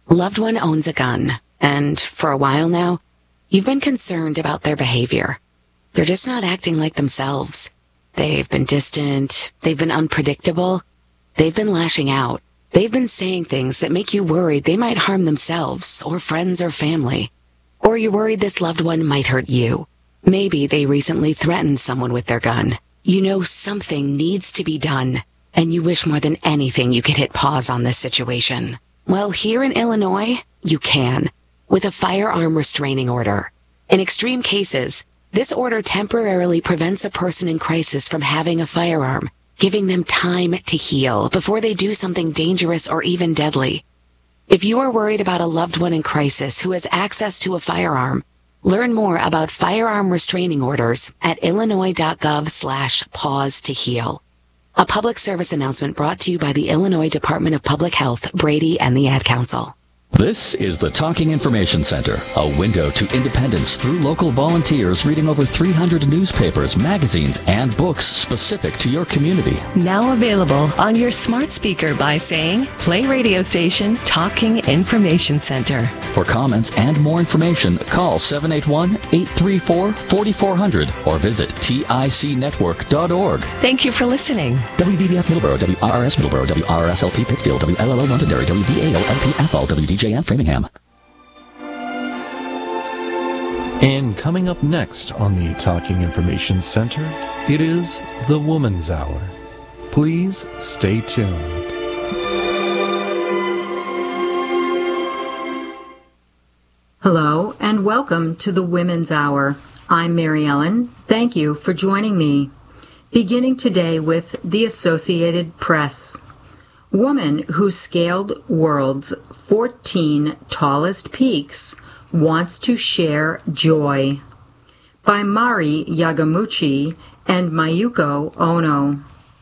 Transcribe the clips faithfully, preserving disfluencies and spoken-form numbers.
A loved one owns a gun, and for a while now, you've been concerned about their behavior. They're just not acting like themselves. They've been distant, they've been unpredictable, they've been lashing out. They've been saying things that make you worried they might harm themselves, or friends or family. Or you're worried this loved one might hurt you. Maybe they recently threatened someone with their gun. You know something needs to be done, and you wish more than anything you could hit pause on this situation. Well, here in Illinois, you can, with a firearm restraining order. In extreme cases, this order temporarily prevents a person in crisis from having a firearm, giving them time to heal before they do something dangerous or even deadly. If you are worried about a loved one in crisis who has access to a firearm, learn more about firearm restraining orders at illinois.gov slash pause to heal. A public service announcement brought to you by the Illinois Department of Public Health, Brady, and the Ad Council. This is the Talking Information Center, a window to independence through local volunteers reading over three hundred newspapers, magazines, and books specific to your community. Now available on your smart speaker by saying, play radio station Talking Information Center. For comments and more information, call seven eight one, eight three four, four four zero zero or visit tic network dot org. Thank you for listening. W V B F Middleborough, W R R S Middleborough, W R R S L P Pittsfield, W L L O Londonderry, W V A O L P Athol, W D J M Framingham. And coming up next on the Talking Information Center, it is the Woman's Hour. Please stay tuned. Hello and welcome to the Women's Hour. I'm Mary Ellen. Thank you for joining me. Beginning today with the Associated Press. Woman who scaled world's fourteen tallest peaks wants to share joy. By Mari Yagamuchi and Mayuko Ono.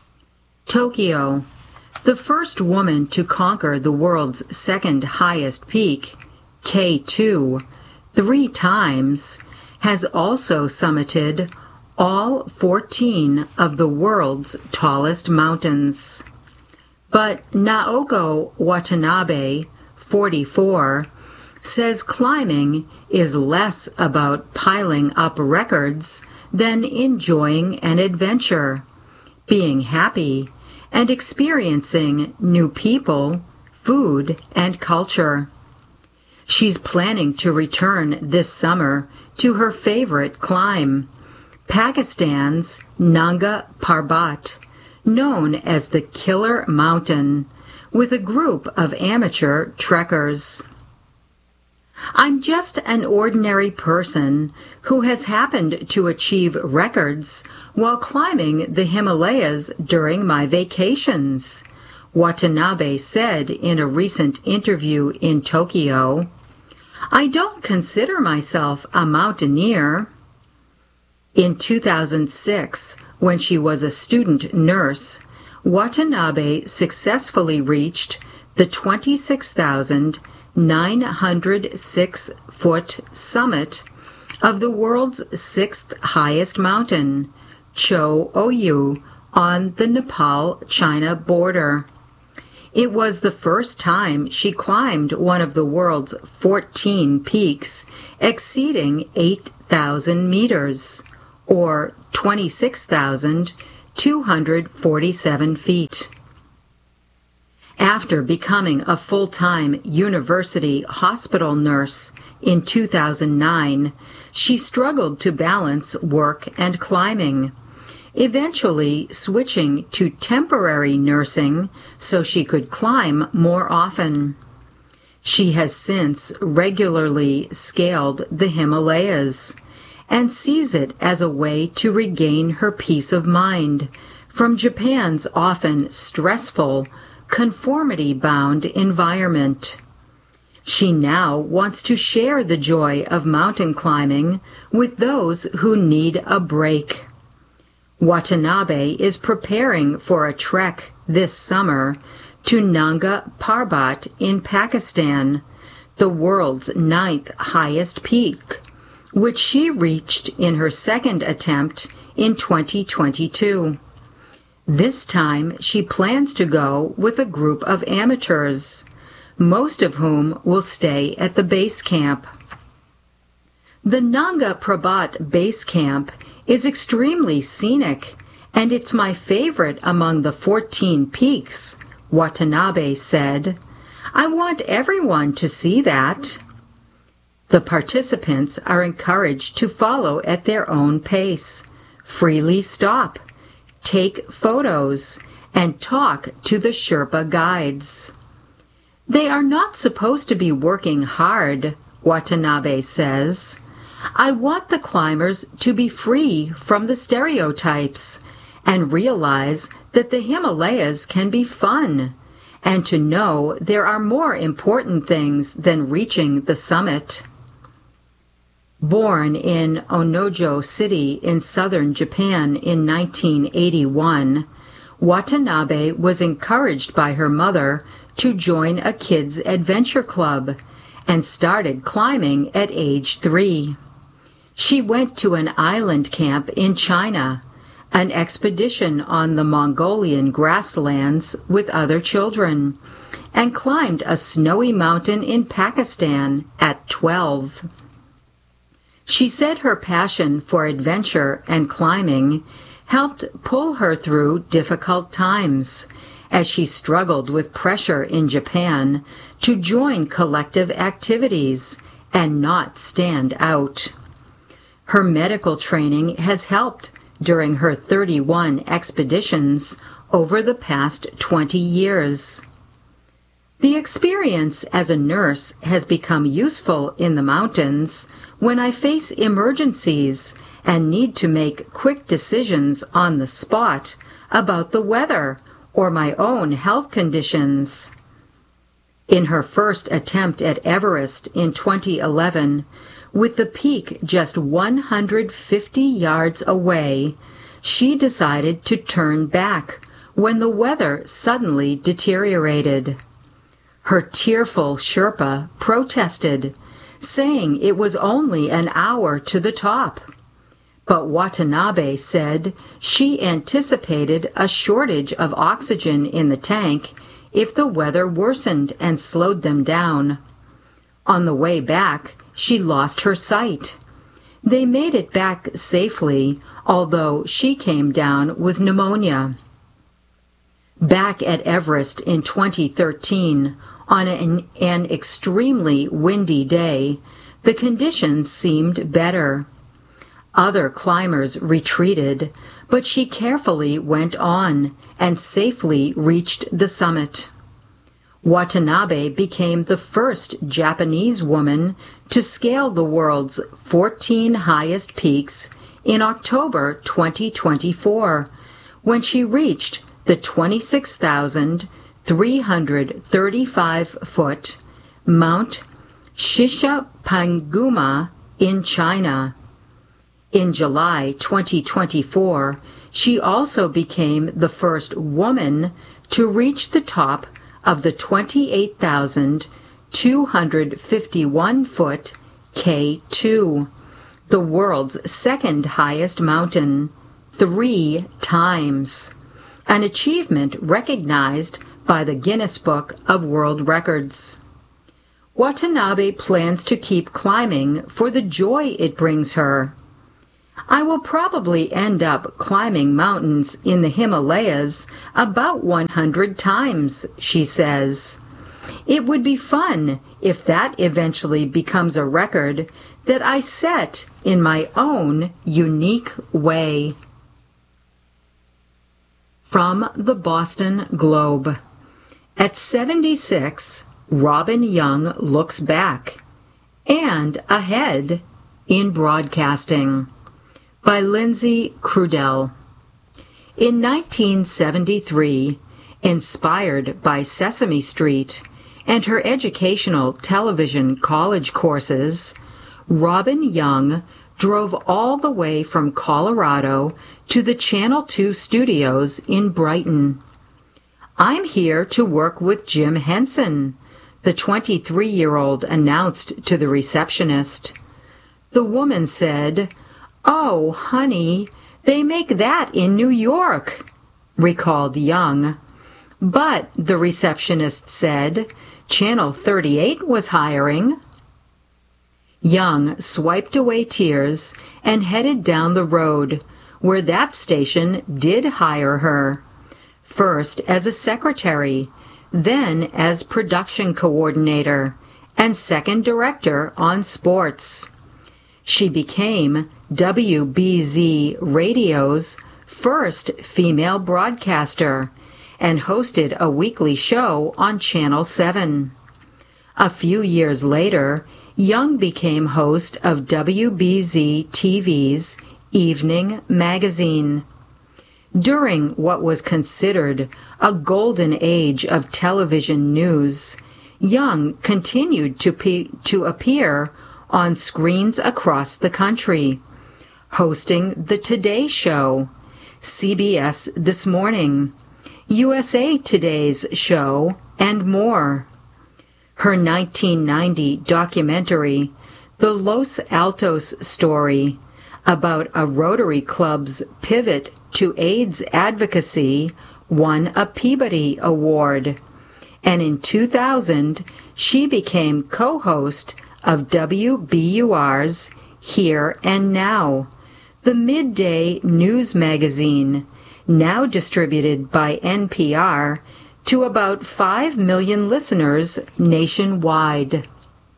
Tokyo. The first woman to conquer the world's second highest peak, K two, three times, has also summited all fourteen of the world's tallest mountains. But Naoko Watanabe, forty-four, says climbing is less about piling up records than enjoying an adventure, being happy, and experiencing new people, food, and culture. She's planning to return this summer to her favorite climb, Pakistan's Nanga Parbat, known as the Killer Mountain, with a group of amateur trekkers. I'm just an ordinary person who has happened to achieve records while climbing the Himalayas during my vacations, Watanabe said in a recent interview in Tokyo. I don't consider myself a mountaineer. In two thousand six, when she was a student nurse, Watanabe successfully reached the twenty-six thousand nine hundred six foot summit of the world's sixth highest mountain, Cho Oyu, on the Nepal-China border. It was the first time she climbed one of the world's fourteen peaks exceeding eight thousand meters, or twenty-six thousand two hundred forty-seven feet. After becoming a full-time university hospital nurse in two thousand nine, she struggled to balance work and climbing, eventually switching to temporary nursing so she could climb more often. She has since regularly scaled the Himalayas and sees it as a way to regain her peace of mind from Japan's often stressful, conformity-bound environment. She now wants to share the joy of mountain climbing with those who need a break. Watanabe is preparing for a trek this summer to Nanga Parbat in Pakistan, the world's ninth highest peak, which she reached in her second attempt in twenty twenty-two. This time she plans to go with a group of amateurs, most of whom will stay at the base camp. The Nanga Parbat base camp is extremely scenic, and it's my favorite among the fourteen peaks, Watanabe said. I want everyone to see that. The participants are encouraged to follow at their own pace, freely stop, take photos, and talk to the Sherpa guides. They are not supposed to be working hard, Watanabe says. I want the climbers to be free from the stereotypes and realize that the Himalayas can be fun, and to know there are more important things than reaching the summit. Born in Onojo City in southern Japan in nineteen eighty-one, Watanabe was encouraged by her mother to join a kids' adventure club and started climbing at age three. She went to an island camp in China, an expedition on the Mongolian grasslands with other children, and climbed a snowy mountain in Pakistan at twelve. She said her passion for adventure and climbing helped pull her through difficult times as she struggled with pressure in Japan to join collective activities and not stand out. Her medical training has helped during her thirty-one expeditions over the past twenty years. The experience as a nurse has become useful in the mountains when I face emergencies and need to make quick decisions on the spot about the weather or my own health conditions. In her first attempt at Everest in twenty eleven, with the peak just one hundred fifty yards away, she decided to turn back when the weather suddenly deteriorated. Her tearful Sherpa protested, saying it was only an hour to the top. But Watanabe said she anticipated a shortage of oxygen in the tank if the weather worsened and slowed them down. On the way back, she lost her sight. They made it back safely, although she came down with pneumonia. Back at Everest in twenty thirteen, on an, an extremely windy day, the conditions seemed better. Other climbers retreated, but she carefully went on and safely reached the summit. Watanabe became the first Japanese woman to scale the world's fourteen highest peaks in October twenty twenty-four, when she reached the twenty-six thousand three hundred thirty-five foot Mount Shishapanguma in China. In July twenty twenty-four, she also became the first woman to reach the top of the twenty-eight thousand two hundred fifty-one foot K two, the world's second highest mountain, three times, an achievement recognized by the Guinness Book of World Records. Watanabe plans to keep climbing for the joy it brings her. I will probably end up climbing mountains in the Himalayas about one hundred times, she says. It would be fun if that eventually becomes a record that I set in my own unique way. From the Boston Globe. At seventy-six, Robin Young looks back and ahead in broadcasting. By Lindsay Crudell. In nineteen seventy-three, inspired by Sesame Street and her educational television college courses, Robin Young drove all the way from Colorado to the Channel two studios in Brighton. I'm here to work with Jim Henson, the twenty-three-year-old announced to the receptionist. The woman said, "Oh, honey, they make that in New York," recalled Young. But, the receptionist said, Channel thirty-eight was hiring. Young swiped away tears and headed down the road, where that station did hire her. First as a secretary, then as production coordinator, and second director on sports. She became W B Z Radio's first female broadcaster and hosted a weekly show on Channel seven. A few years later, Young became host of W B Z T V's Evening Magazine. During what was considered a golden age of television news, Young continued to, pe- to appear on screens across the country, hosting The Today Show, C B S This Morning, U S A Today's show, and more. Her nineteen ninety documentary, The Los Altos Story, about a Rotary Club's pivot to AIDS advocacy, won a Peabody Award. And in two thousand, she became co-host of W B U R's Here and Now, the midday news magazine, now distributed by N P R to about five million listeners nationwide.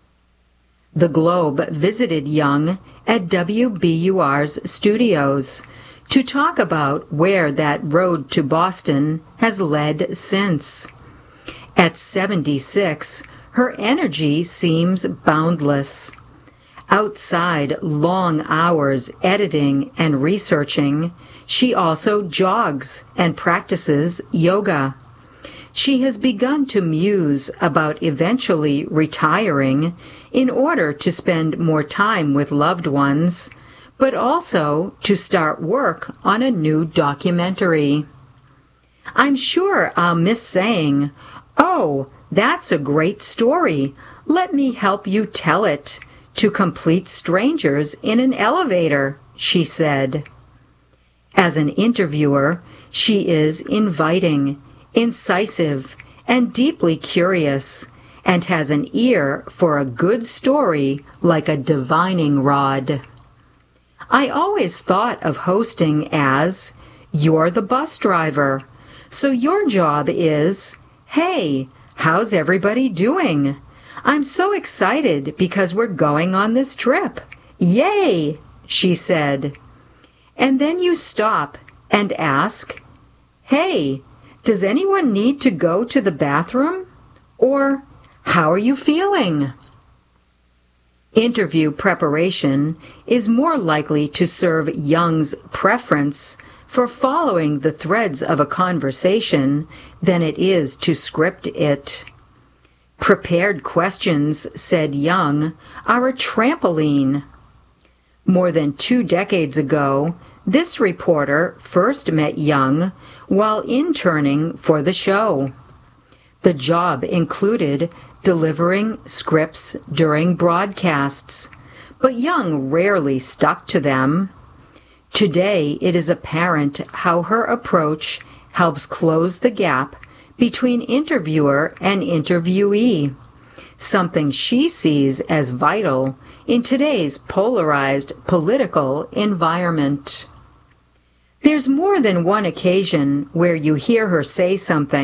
The Globe visited Young at W B U R's studios to talk about where that road to Boston has led since. At seventy-six, her energy seems boundless. Outside long hours editing and researching, she also jogs and practices yoga. She has begun to muse about eventually retiring in order to spend more time with loved ones, but also to start work on a new documentary. I'm sure I'll miss saying, "Oh, that's a great story. Let me help you tell it," to complete strangers in an elevator, she said. As an interviewer, she is inviting, incisive, and deeply curious, and has an ear for a good story like a divining rod. I always thought of hosting as, you're the bus driver, so your job is, "Hey, how's everybody doing? I'm so excited because we're going on this trip. Yay!" she said. And then you stop and ask, "Hey, does anyone need to go to the bathroom?" Or, "How are you feeling?" Interview preparation is more likely to serve Young's preference for following the threads of a conversation than it is to script it. Prepared questions, said Young, are a trampoline. More than two decades ago, this reporter first met Young while interning for the show. The job included delivering scripts during broadcasts, but Young rarely stuck to them. Today, it is apparent how her approach helps close the gap between interviewer and interviewee, something she sees as vital in today's polarized political environment. There's more than one occasion where you hear her say something